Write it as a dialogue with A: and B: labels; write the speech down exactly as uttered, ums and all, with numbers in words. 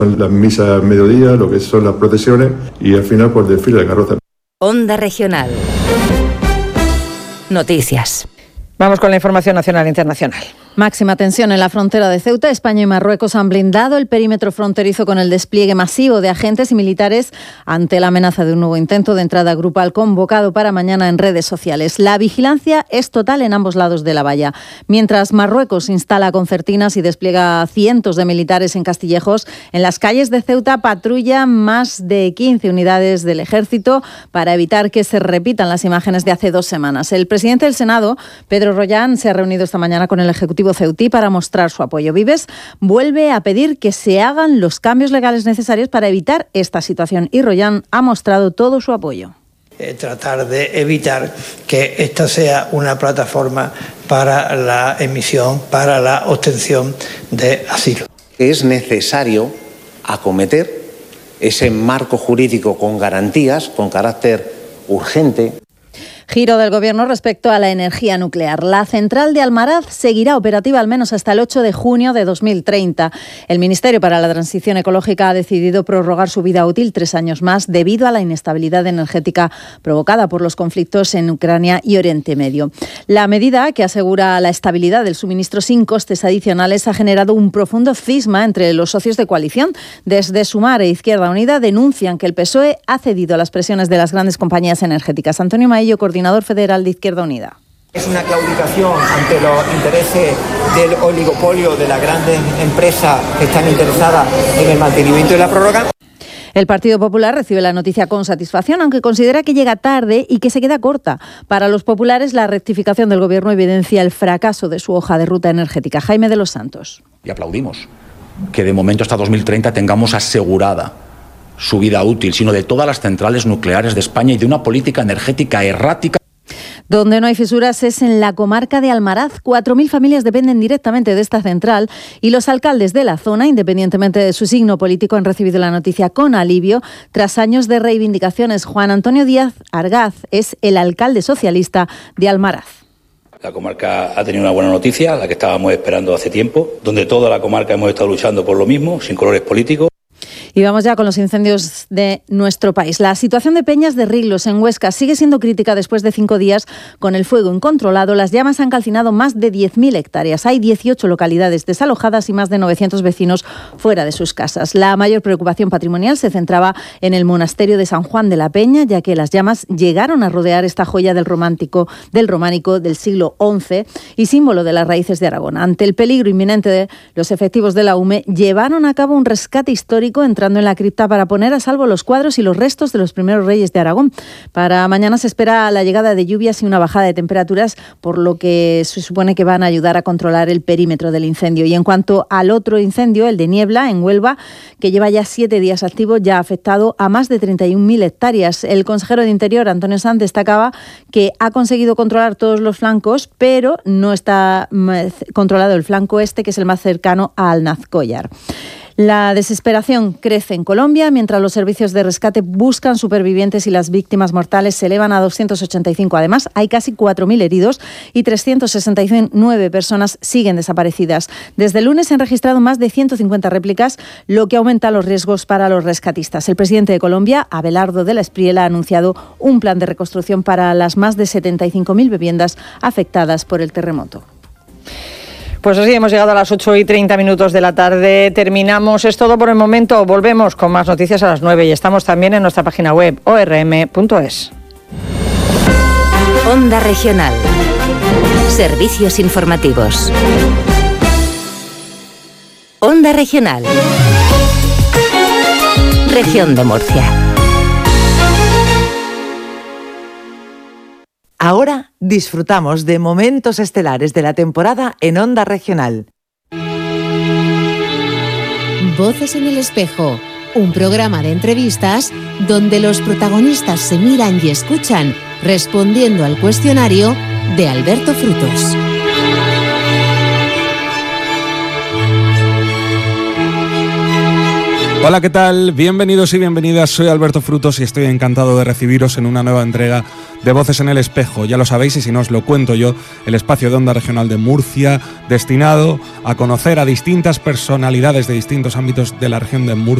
A: La misa al mediodía, lo que son las procesiones y al final por desfile de carroza.
B: Onda Regional. Noticias.
C: Vamos con la información nacional e internacional.
D: Máxima tensión en la frontera de Ceuta. España y Marruecos han blindado el perímetro fronterizo con el despliegue masivo de agentes y militares ante la amenaza de un nuevo intento de entrada grupal convocado para mañana en redes sociales. La vigilancia es total en ambos lados de la valla. Mientras Marruecos instala concertinas y despliega cientos de militares en Castillejos, en las calles de Ceuta patrullan más de quince unidades del ejército para evitar que se repitan las imágenes de hace dos semanas. El presidente del Senado, Pedro Rollán, se ha reunido esta mañana con el ejecutivo ceutí para mostrar su apoyo. Vives vuelve a pedir que se hagan los cambios legales necesarios para evitar esta situación y Rollán ha mostrado todo su apoyo.
E: Eh, tratar de evitar que esta sea una plataforma para la emisión, para la obtención de asilo.
F: Es necesario acometer ese marco jurídico con garantías, con carácter urgente.
D: Giro del Gobierno respecto a la energía nuclear. La central de Almaraz seguirá operativa al menos hasta el ocho de junio de dos mil treinta. El Ministerio para la Transición Ecológica ha decidido prorrogar su vida útil tres años más debido a la inestabilidad energética provocada por los conflictos en Ucrania y Oriente Medio. La medida, que asegura la estabilidad del suministro sin costes adicionales, ha generado un profundo cisma entre los socios de coalición. Desde Sumar e Izquierda Unida denuncian que el P S O E ha cedido a las presiones de las grandes compañías energéticas. Antonio Maillo, coordinador federal de Izquierda Unida.
G: Es una claudicación ante los intereses del oligopolio de las grandes empresas que están interesadas en el mantenimiento de la prórroga.
D: El Partido Popular recibe la noticia con satisfacción, aunque considera que llega tarde y que se queda corta. Para los populares, la rectificación del Gobierno evidencia el fracaso de su hoja de ruta energética. Jaime de los Santos.
H: Y aplaudimos que de momento hasta dos mil treinta tengamos asegurada su vida útil, sino de todas las centrales nucleares de España y de una política energética errática.
D: Donde no hay fisuras es en la comarca de Almaraz. cuatro mil familias dependen directamente de esta central y los alcaldes de la zona, independientemente de su signo político, han recibido la noticia con alivio tras años de reivindicaciones. Juan Antonio Díaz Argaz es el alcalde socialista de Almaraz.
I: La comarca ha tenido una buena noticia, la que estábamos esperando hace tiempo, donde toda la comarca hemos estado luchando por lo mismo, sin colores políticos.
D: Y vamos ya con los incendios de nuestro país. La situación de Peñas de Riglos, en Huesca, sigue siendo crítica después de cinco días con el fuego incontrolado. Las llamas han calcinado más de diez mil hectáreas. Hay dieciocho localidades desalojadas y más de novecientos vecinos fuera de sus casas. La mayor preocupación patrimonial se centraba en el monasterio de San Juan de la Peña, ya que las llamas llegaron a rodear esta joya del romántico, del románico del siglo once y símbolo de las raíces de Aragón. Ante el peligro inminente, de los efectivos de la U M E llevaron a cabo un rescate histórico entrando en la cripta para poner a salvo los cuadros y los restos de los primeros reyes de Aragón. Para mañana se espera la llegada de lluvias y una bajada de temperaturas, por lo que se supone que van a ayudar a controlar el perímetro del incendio. Y en cuanto al otro incendio, el de Niebla, en Huelva, que lleva ya siete días activo, ya ha afectado a más de treinta y un mil hectáreas. El consejero de Interior, Antonio Sanz, destacaba que ha conseguido controlar todos los flancos, pero no está controlado el flanco este, que es el más cercano a Alnazcollar. La desesperación crece en Colombia mientras los servicios de rescate buscan supervivientes y las víctimas mortales se elevan a doscientos ochenta y cinco. Además, hay casi cuatro mil heridos y trescientas sesenta y nueve personas siguen desaparecidas. Desde el lunes se han registrado más de ciento cincuenta réplicas, lo que aumenta los riesgos para los rescatistas. El presidente de Colombia, Abelardo de la Espriella, ha anunciado un plan de reconstrucción para las más de setenta y cinco mil viviendas afectadas por el terremoto.
C: Pues así hemos llegado a las ocho y treinta minutos de la tarde. Terminamos. Es todo por el momento. Volvemos con más noticias a las nueve y estamos también en nuestra página web o r m punto es.
B: Onda Regional. Servicios informativos. Onda Regional. Región de Murcia.
J: Ahora disfrutamos de momentos estelares de la temporada en Onda Regional.
K: Voces en el espejo, un programa de entrevistas donde los protagonistas se miran y escuchan respondiendo al cuestionario de Alberto Frutos.
L: Hola, ¿qué tal? Bienvenidos y bienvenidas, soy Alberto Frutos y estoy encantado de recibiros en una nueva entrega de Voces en el Espejo. Ya lo sabéis y si no os lo cuento yo, el espacio de Onda Regional de Murcia, destinado a conocer a distintas personalidades de distintos ámbitos de la región de Murcia